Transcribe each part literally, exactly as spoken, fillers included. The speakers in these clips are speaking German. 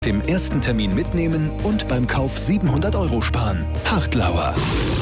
Dem ersten Termin mitnehmen und beim Kauf siebenhundert Euro sparen. Hartlauer.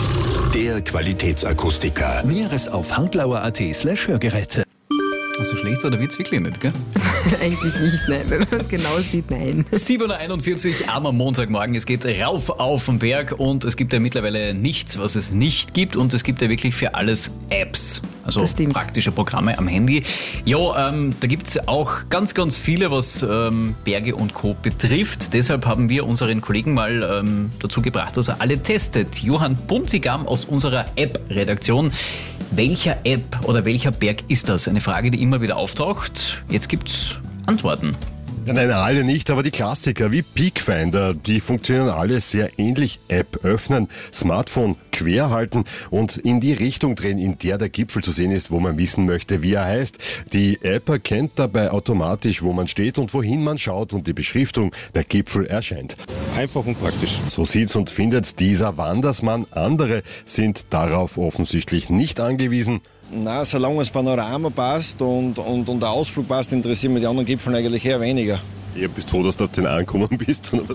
Der Qualitätsakustiker. Näheres auf hartlauer punkt at slash Hörgeräte. So schlecht war der Witz wirklich nicht, gell? Eigentlich nicht, nein. Wenn man es genau sieht, nein. sieben Uhr einundvierzig am Montagmorgen. Es geht rauf auf den Berg und es gibt ja mittlerweile nichts, was es nicht gibt. Und es gibt ja wirklich für alles Apps. Also praktische Programme am Handy. Ja, ähm, da gibt es auch ganz, ganz viele, was ähm, Berge und Co. betrifft. Deshalb haben wir unseren Kollegen mal ähm, dazu gebracht, dass er alle testet. Johann Bunzigam aus unserer App-Redaktion. Welcher App oder welcher Berg ist das? Eine Frage, die immer wieder auftaucht. Jetzt gibt's Antworten. Ja, nein, alle nicht, aber die Klassiker wie Peakfinder, die funktionieren alle sehr ähnlich. App öffnen, Smartphone quer halten und in die Richtung drehen, in der der Gipfel zu sehen ist, wo man wissen möchte, wie er heißt. Die App erkennt dabei automatisch, wo man steht und wohin man schaut und die Beschriftung, der Gipfel erscheint. Einfach und praktisch. So sieht's und findet dieser Wandersmann. Andere sind darauf offensichtlich nicht angewiesen. Na, solange das Panorama passt und, und, und der Ausflug passt, interessieren mich die anderen Gipfel eigentlich eher weniger. Ihr bist froh, dass du auf den angekommen bist, oder was?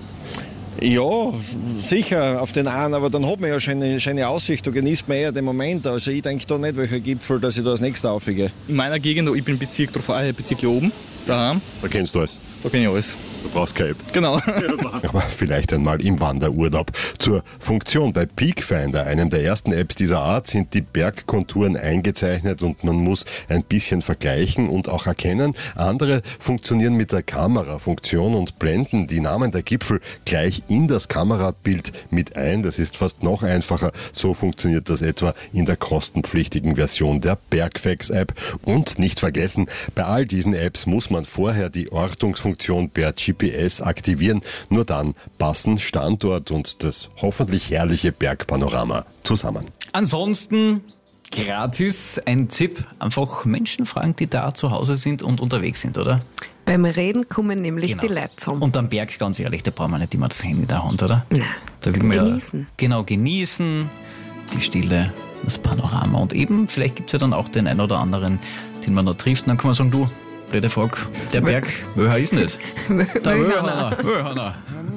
Ja, sicher auf den einen, aber dann hat man ja schon eine schöne Aussicht, da genießt man eher den Moment. Also ich denke da nicht, welcher Gipfel, dass ich da als nächstes aufgehe. In meiner Gegend, ich bin Bezirk, Bezirk hier oben, daheim. Da kennst du alles. Da kenne ich alles. Du brauchst keine App. Genau. Aber vielleicht einmal im Wanderurlaub. Zur Funktion bei Peakfinder, einem der ersten Apps dieser Art, sind die Bergkonturen eingezeichnet und man muss ein bisschen vergleichen und auch erkennen. Andere funktionieren mit der Kamerafunktion und blenden die Namen der Gipfel gleich in das Kamerabild mit ein. Das ist fast noch einfacher. So funktioniert das etwa in der kostenpflichtigen Version der Bergfacts-App. Und nicht vergessen, bei all diesen Apps muss man vorher die Ortungsfunktion per G P S aktivieren. Nur dann passen Standort und das hoffentlich herrliche Bergpanorama zusammen. Ansonsten gratis ein Tipp, einfach Menschen fragen, die da zu Hause sind und unterwegs sind, oder? Beim Reden kommen nämlich Genau. die Leute zusammen. Und am Berg, ganz ehrlich, da brauchen wir nicht immer das Handy in der Hand, oder? Nein, Da will man genießen. Ja, genau, genießen, die Stille, das Panorama. Und eben, vielleicht gibt es ja dann auch den einen oder anderen, den man noch trifft. Und dann kann man sagen, du, blöde Frage, der Berg, woher ist denn das? Wöhner. Wöhner.